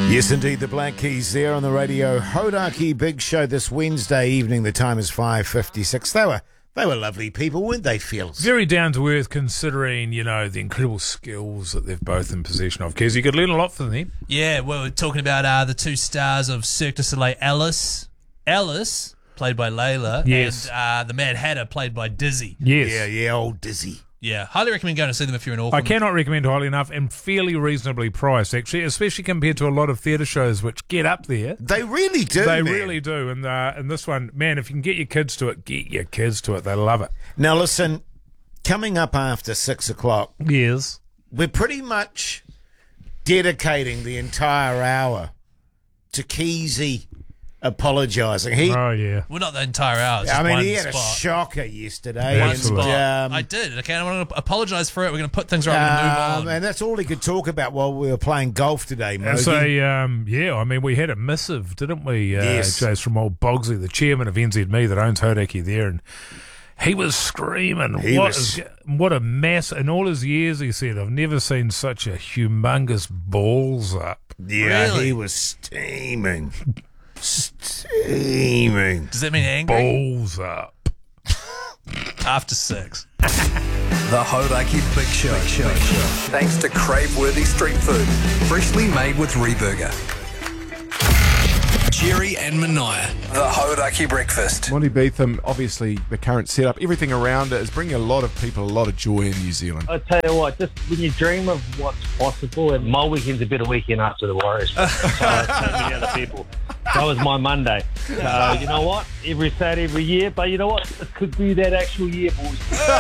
Yes, indeed, the Black Keys there on the radio. Hodaki Big Show this Wednesday evening. The time is 5:56. They were lovely people, weren't they, Phils? Very down to earth, considering, you know, the incredible skills that they've both in possession of. Kez, you could learn a lot from them. Yeah, well, we're talking about the two stars of Cirque du Soleil, Alice, played by Layla, yes, and the Mad Hatter, played by Dizzy. Yes. Yeah, old Dizzy. Yeah, highly recommend going to see them if you're in Auckland. I cannot recommend highly enough, and fairly reasonably priced, actually, especially compared to a lot of theatre shows which get up there. They really do, They really do. And this one, man, if you can get your kids to it, get your kids to it. They love it. Now, listen, coming up after 6 o'clock, yes, we're pretty much dedicating the entire hour to Keezy apologising. Oh, yeah. Well, not the entire hour. I mean, he had a shocker yesterday. One Absolutely. spot. I did. Okay, I want to apologise for it. We're going to put things right and move on. And that's all he could talk about while we were playing golf today, Mogi. So, yeah, I mean, we had a missive, didn't we? Yes. Jace, from old Bogsley, the chairman of NZME that owns Hodaki there, and he was screaming. What a mess. In all his years, he said, I've never seen such a humongous balls up. Yeah, Really? he was steaming. Steaming. Does that mean angry? Balls up. After 6. The Hodaki Big Show. Thanks to crave-worthy street food, freshly made with Reburger. Jerry and Mania. The Hodaki Breakfast. Monty Beetham, obviously the current setup, everything around it is bringing a lot of people a lot of joy in New Zealand. I tell you what, just when you dream of what's possible, and my weekend's a better weekend after the Warriors. So many other people. That was my Monday. So you know what? Every Saturday, every year, but you know what? It could be that actual year, boys.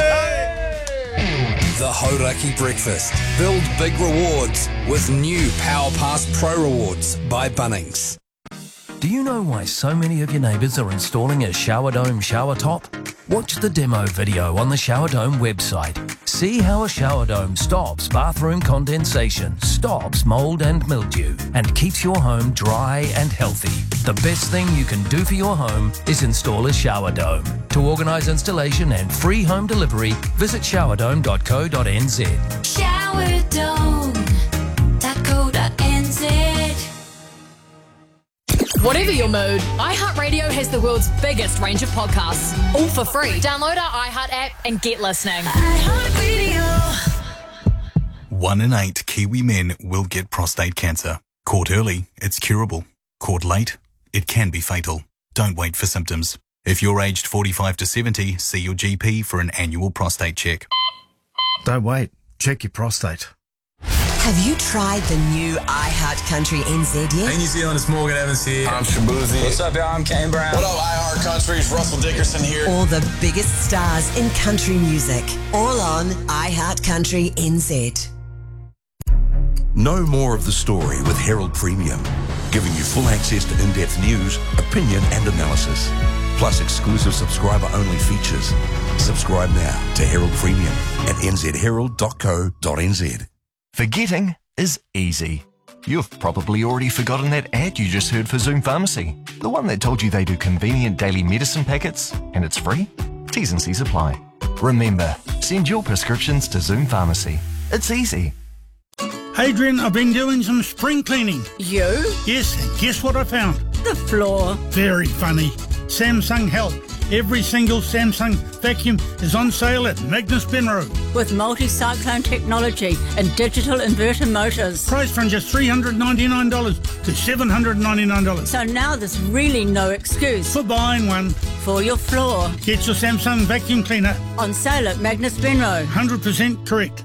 The Hodaki Breakfast. Build big rewards with new Power Pass Pro Rewards by Bunnings. Do you know why so many of your neighbours are installing a Shower Dome shower top? Watch the demo video on the Shower Dome website. See how a shower dome stops bathroom condensation, stops mould and mildew, and keeps your home dry and healthy. The best thing you can do for your home is install a shower dome. To organise installation and free home delivery, visit showerdome.co.nz. Showerdome.co.nz. Whatever your mood, iHeartRadio has the world's biggest range of podcasts, all for free. Download our iHeart app and get listening. iHeartRadio. 1 in 8 Kiwi men will get prostate cancer. Caught early, it's curable. Caught late, it can be fatal. Don't wait for symptoms. If you're aged 45 to 70, see your GP for an annual prostate check. Don't wait. Check your prostate. Have you tried the new iHeart Country NZ yet? Hey New Zealand, it's Morgan Evans here. I'm Shabuzi. What's up, y'all? I'm Kane Brown. What up, iHeart Country? It's Russell Dickerson here. All the biggest stars in country music. All on iHeart Country NZ. Know more of the story with Herald Premium, giving you full access to in-depth news, opinion and analysis, plus exclusive subscriber-only features. Subscribe now to Herald Premium at nzherald.co.nz. Forgetting is easy. You've probably already forgotten that ad you just heard for Zoom Pharmacy. The one that told you they do convenient daily medicine packets and it's free? T's and C's apply. Remember, send your prescriptions to Zoom Pharmacy. It's easy. Adrian, I've been doing some spring cleaning. You? Yes, and guess what I found? The floor. Very funny. Samsung Help. Every single Samsung vacuum is on sale at Magnus Benro. With multi-cyclone technology and digital inverter motors. Price from just $399 to $799. So now there's really no excuse for buying one. For your floor. Get your Samsung vacuum cleaner. On sale at Magnus Benro. 100% correct.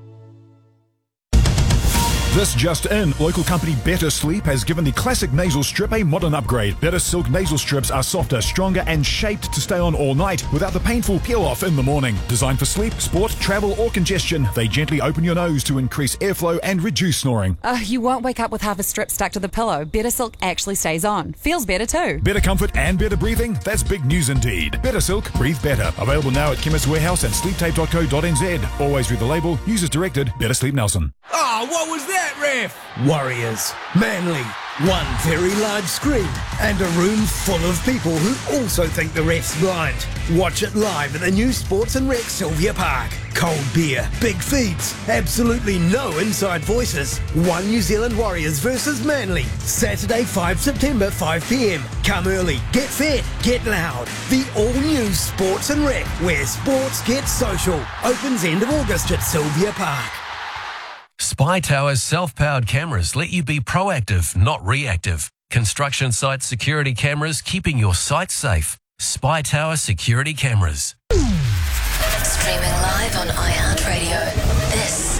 This just in, local company Better Sleep has given the classic nasal strip a modern upgrade. Better Silk nasal strips are softer, stronger and shaped to stay on all night without the painful peel-off in the morning. Designed for sleep, sport, travel or congestion, they gently open your nose to increase airflow and reduce snoring. You won't wake up with half a strip stuck to the pillow. Better Silk actually stays on. Feels better too. Better comfort and better breathing? That's big news indeed. Better Silk, breathe better. Available now at Chemist Warehouse and sleeptape.co.nz. Always read the label. Use as directed. Better Sleep Nelson. Oh, what was that? that ref? Warriors, Manly, one very large screen and a room full of people who also think the ref's blind. Watch it live at the new Sports and Rec Sylvia Park. Cold beer, big feeds, absolutely no inside voices. One New Zealand Warriors versus Manly. Saturday 5 September 5pm. Come early, get fit, get loud. The all-new Sports and Rec, where sports gets social. Opens end of August at Sylvia Park. Spy Tower's self-powered cameras let you be proactive, not reactive. Construction site security cameras keeping your site safe. Spy Tower security cameras. Streaming live on iHeartRadio. This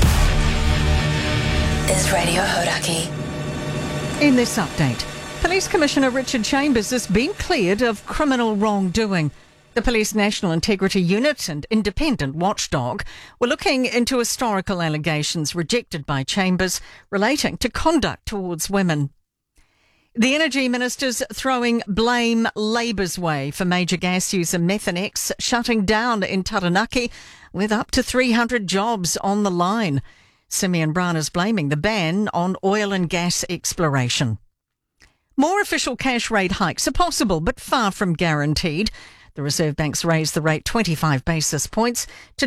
is Radio Hodaki. In this update, Police Commissioner Richard Chambers has been cleared of criminal wrongdoing. The Police National Integrity Unit and independent watchdog were looking into historical allegations rejected by Chambers relating to conduct towards women. The Energy Minister's throwing blame Labour's way for major gas user Methanex shutting down in Taranaki with up to 300 jobs on the line. Simeon Brown is blaming the ban on oil and gas exploration. More official cash rate hikes are possible but far from guaranteed. The Reserve Bank's raised the rate 25 basis points to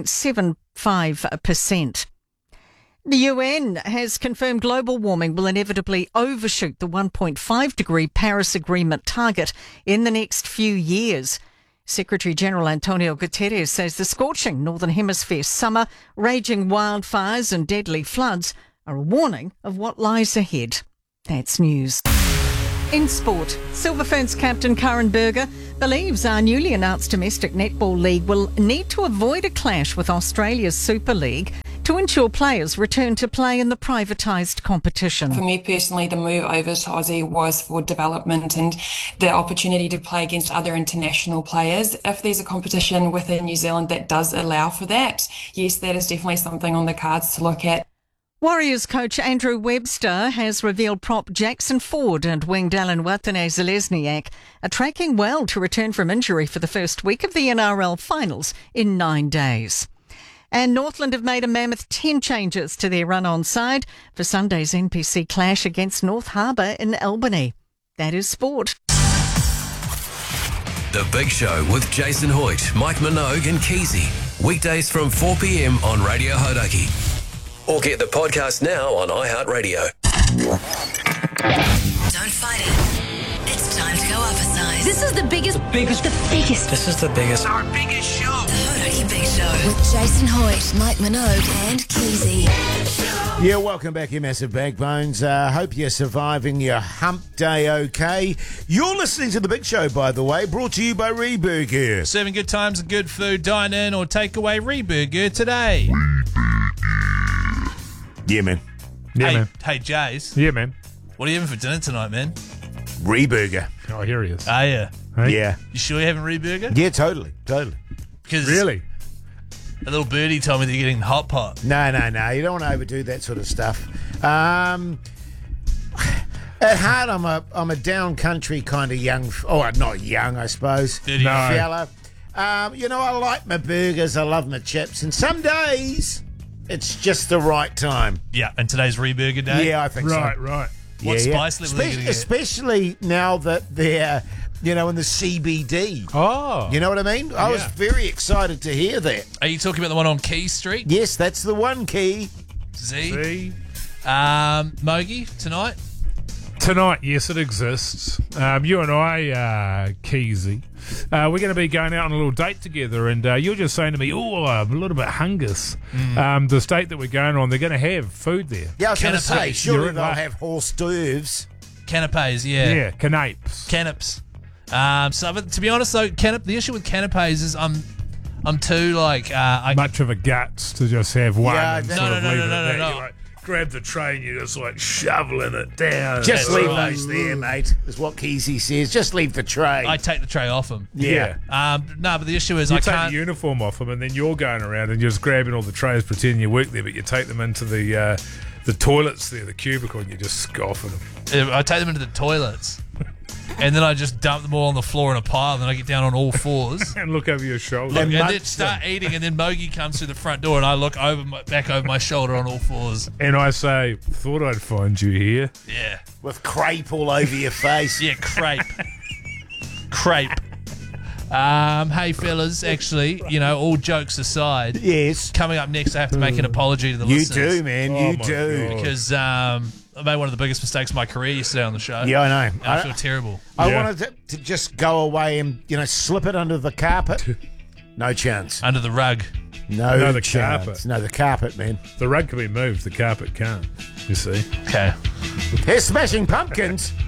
2.75%. The UN has confirmed global warming will inevitably overshoot the 1.5 degree Paris Agreement target in the next few years. Secretary-General Antonio Guterres says the scorching Northern Hemisphere summer, raging wildfires and deadly floods are a warning of what lies ahead. That's news. In sport, Silver Ferns captain Karen Berger believes our newly announced domestic netball league will need to avoid a clash with Australia's Super League to ensure players return to play in the privatised competition. For me personally, the move over to Aussie was for development and the opportunity to play against other international players. If there's a competition within New Zealand that does allow for that, yes, that is definitely something on the cards to look at. Warriors coach Andrew Webster has revealed prop Jackson Ford and wing Dallin Watene-Zelezniak are tracking well to return from injury for the first week of the NRL finals in 9 days. And Northland have made a mammoth 10 changes to their run-on side for Sunday's NPC clash against North Harbour in Albany. That is sport. The Big Show with Jason Hoyt, Mike Minogue and Keezy. Weekdays from 4pm on Radio Hodaki. Or get the podcast now on iHeartRadio. Don't fight it. It's time to go up a size. This is the biggest. This is the biggest. Our biggest show. The Hodaki Big Show with Jason Hoyt, Mike Minogue and Keezy. Yeah, welcome back, you massive backbones. Hope you're surviving your hump day okay. You're listening to The Big Show, by the way, brought to you by Reburger. Serving good times and good food. Dine in or take away Reburger today. Yeah, man. Hey, Jace. Yeah, man. What are you having for dinner tonight, man? Reburger. Oh, here he is. Are you? Hey? Yeah. You sure you're having Reburger? Yeah, totally. Because really? A little birdie told me they're getting hot pot. No. You don't want to overdo that sort of stuff. At heart, I'm a down country kind of young. Not young, I suppose. Fella. I like my burgers. I love my chips, and some days it's just the right time. Yeah, and today's Reburger day. Yeah, I think so. Right. What spice level are you going to get? Especially now that they're, in the CBD. Oh. You know what I mean? I was very excited to hear that. Are you talking about the one on Key Street? Yes, that's the one, Key. Z. Mogi, tonight? Tonight, yes, it exists. You and I, Keezy, we're going to be going out on a little date together, and you're just saying to me, I'm a little bit hungers. The state that we're going on, they're going to have food there. Yeah, I was going to say, surely they'll have horse stoves. Canapes, yeah. Yeah, canapes. But to be honest, though, the issue with canapes is I'm too, much of a guts to just have one. Yeah, no. Grab the tray and you're just shoveling it down. Just leave those there, mate, is what Keezy says. Just leave the tray. I take the tray off them. Yeah. But the issue is you I take can't... the uniform off them and then you're going around and you're just grabbing all the trays, pretending you work there, but you take them into the toilets there, the cubicle, and you're just scoffing them. I take them into the toilets. and then I just dump them all on the floor in a pile, and then I get down on all fours. And look over your shoulder. And then start eating, and then Mogi comes through the front door, and I look back over my shoulder on all fours. And I say, thought I'd find you here. Yeah. With crepe all over your face. Yeah, crepe. Crepe. Hey, fellas, actually, all jokes aside. Yes. Coming up next, I have to make an apology to the listeners. You do, man. You do. God. Because I made one of the biggest mistakes of my career yesterday on the show. Yeah, I know. And I feel terrible. I wanted to just go away and, slip it under the carpet. No chance. Under the rug. No, the chance. carpet. No, the carpet, man. The rug can be moved. The carpet can't. You see. Okay. Here's Smashing Pumpkins.